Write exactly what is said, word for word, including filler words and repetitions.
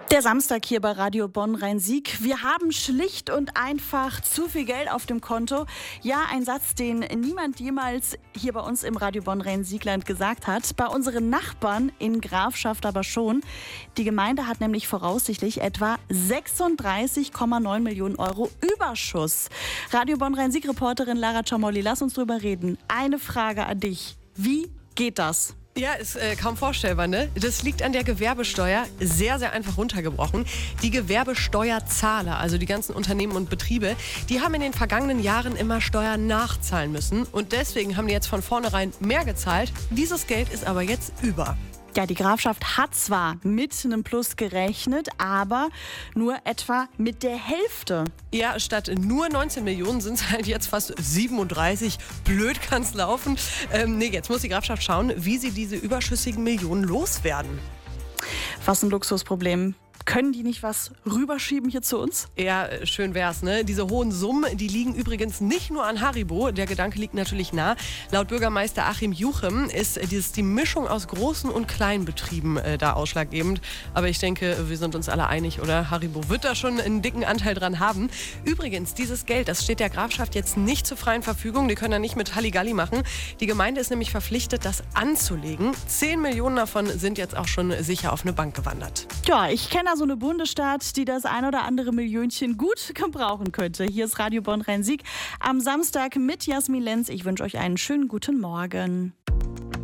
Der Samstag hier bei Radio Bonn Rhein-Sieg. Wir haben schlicht und einfach zu viel Geld auf dem Konto. Ja, ein Satz, den niemand jemals hier bei uns im Radio Bonn Rhein-Siegland gesagt hat. Bei unseren Nachbarn in Grafschaft aber schon. Die Gemeinde hat nämlich voraussichtlich etwa sechsunddreißig Komma neun Millionen Euro Überschuss. Radio Bonn Rhein-Sieg-Reporterin Lara Ciamolli, lass uns drüber reden. Eine Frage an dich. Wie geht das? Ja, ist äh, kaum vorstellbar, ne? Das liegt an der Gewerbesteuer, sehr, sehr einfach runtergebrochen. Die Gewerbesteuerzahler, also die ganzen Unternehmen und Betriebe, die haben in den vergangenen Jahren immer Steuern nachzahlen müssen. Und deswegen haben die jetzt von vornherein mehr gezahlt. Dieses Geld ist aber jetzt über. Ja, die Grafschaft hat zwar mit einem Plus gerechnet, aber nur etwa mit der Hälfte. Ja, statt nur neunzehn Millionen sind es halt jetzt fast siebenunddreißig. Blöd kann's laufen. Ähm, nee, jetzt muss die Grafschaft schauen, wie sie diese überschüssigen Millionen loswerden. Was ein Luxusproblem. Können die nicht was rüberschieben hier zu uns? Ja, schön wär's, ne? Diese hohen Summen, die liegen übrigens nicht nur an Haribo. Der Gedanke liegt natürlich nah. Laut Bürgermeister Achim Juchem ist dieses, die Mischung aus großen und kleinen Betrieben äh, da ausschlaggebend. Aber ich denke, wir sind uns alle einig, oder? Haribo wird da schon einen dicken Anteil dran haben. Übrigens, dieses Geld, das steht der Grafschaft jetzt nicht zur freien Verfügung. Die können da nicht mit Halligalli machen. Die Gemeinde ist nämlich verpflichtet, das anzulegen. Zehn Millionen davon sind jetzt auch schon sicher auf eine Bank gewandert. Ja, ich kenne so eine Bundesstadt, die das ein oder andere Millionchen gut gebrauchen könnte. Hier ist Radio Bonn Rhein-Sieg am Samstag mit Jasmin Lenz. Ich wünsche euch einen schönen guten Morgen.